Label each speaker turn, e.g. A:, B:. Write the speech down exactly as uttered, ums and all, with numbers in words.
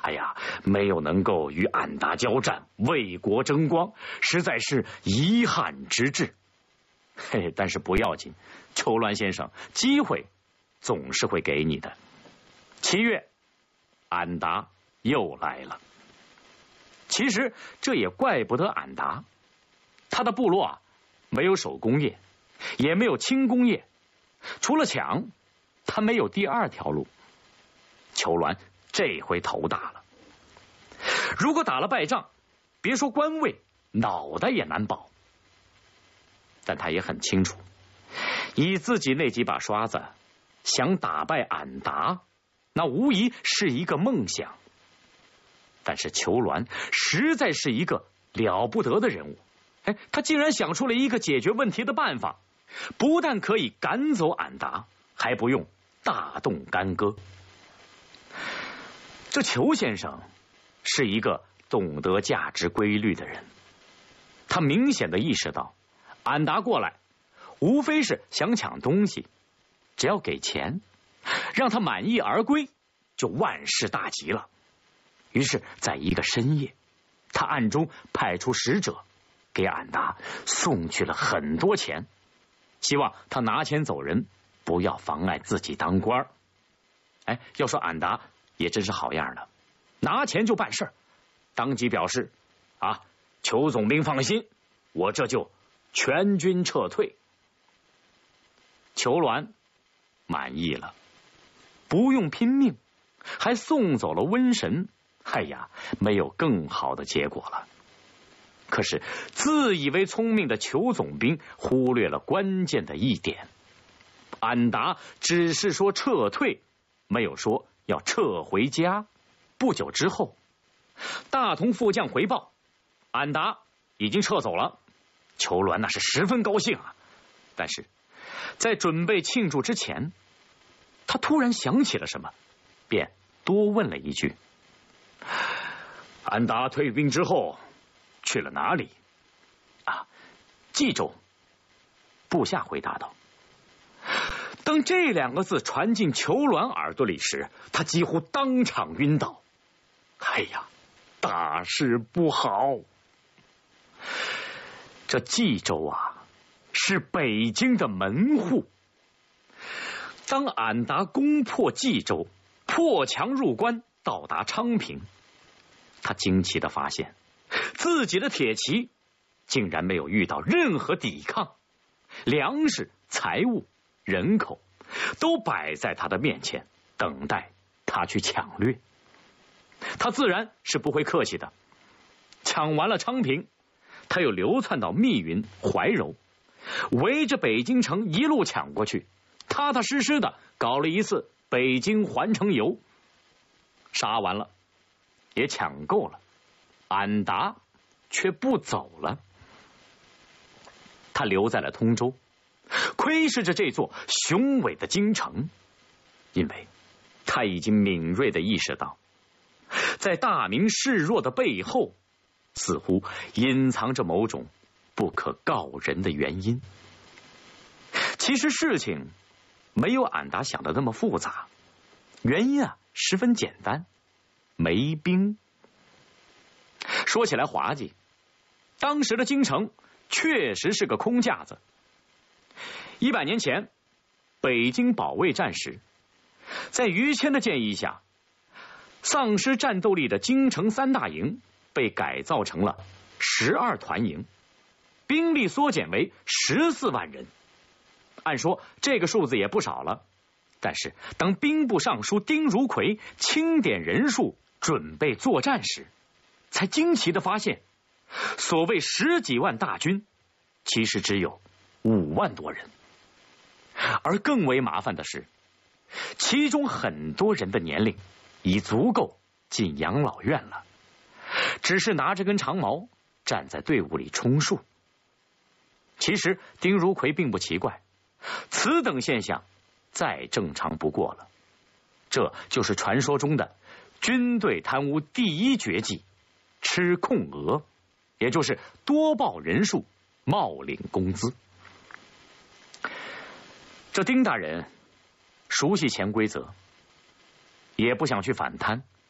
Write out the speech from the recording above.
A: 哎呀，没有能够与俺答交战，为国争光，实在是遗憾之至。嘿，但是不要紧，丘鸾先生，机会总是会给你的。七月，俺答又来了。其实这也怪不得俺答，他的部落啊，没有手工业，也没有轻工业，除了抢，他没有第二条路。丘鸾这回头大了，如果打了败仗，别说官位，脑袋也难保。但他也很清楚，以自己那几把刷子，想打败俺答，那无疑是一个梦想。但是丘鸾实在是一个了不得的人物，哎，他竟然想出了一个解决问题的办法，不但可以赶走俺答，还不用大动干戈。这裘先生是一个懂得价值规律的人，他明显的意识到，俺答过来无非是想抢东西，只要给钱，让他满意而归，就万事大吉了。于是在一个深夜，他暗中派出使者给俺答送去了很多钱，希望他拿钱走人，不要妨碍自己当官。哎，要说俺答也真是好样的，拿钱就办事儿，当即表示啊，裘总兵放心，我这就全军撤退。裘鸾满意了，不用拼命，还送走了瘟神。哎呀，没有更好的结果了。可是自以为聪明的裘总兵忽略了关键的一点，俺答只是说撤退，没有说要撤回家。不久之后，大同副将回报，俺答已经撤走了。裘鸾那是十分高兴啊，但是在准备庆祝之前，他突然想起了什么，便多问了一句：俺答退兵之后去了哪里？啊，冀州。部下回答道。当这两个字传进裘鸾耳朵里时，他几乎当场晕倒。哎呀，大事不好！这冀州啊，是北京的门户。当俺答攻破冀州，破墙入关，到达昌平，他惊奇地发现，自己的铁骑竟然没有遇到任何抵抗，粮食、财物、人口都摆在他的面前，等待他去抢掠。他自然是不会客气的，抢完了昌平，他又流窜到密云、怀柔，围着北京城一路抢过去，踏踏实实的搞了一次北京环城游。杀完了，也抢够了，俺答却不走了，他留在了通州，窥视着这座雄伟的京城，因为他已经敏锐地意识到，在大明示弱的背后，似乎隐藏着某种不可告人的原因。其实事情没有俺答想的那么复杂，原因啊十分简单，没兵。说起来滑稽，当时的京城确实是个空架子。一百年前，北京保卫战时，在于谦的建议下，丧失战斗力的京城三大营被改造成了十二团营，兵力缩减为十四万人。按说这个数字也不少了，但是当兵部尚书丁如奎清点人数准备作战时，才惊奇地发现，所谓十几万大军其实只有五万多人。而更为麻烦的是，其中很多人的年龄已足够进养老院了，只是拿着根长矛站在队伍里充数。其实丁如奎并不奇怪，此等现象再正常不过了，这就是传说中的军队贪污第一绝技——吃空额，也就是多报人数，冒领工资。这丁大人熟悉潜规则，也不想去反贪，